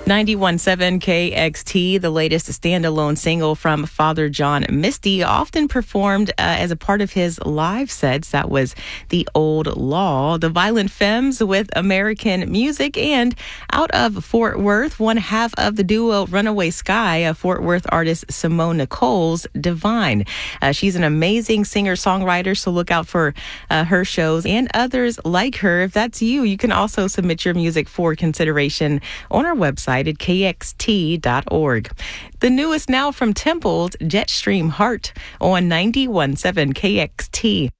91.7 KXT, the latest standalone single from Father John Misty, often performed as a part of his live sets. That was The Old Law. The Violent Femmes with American Music. And out of Fort Worth, one half of the duo Runaway Sky, Fort Worth artist Simone Nichols, Divine. She's an amazing singer-songwriter, so look out for her shows and others like her. If that's you, you can also submit your music for consideration on our website at kxt.org. The newest now from Temple's Jetstream Heart on 91.7 KXT.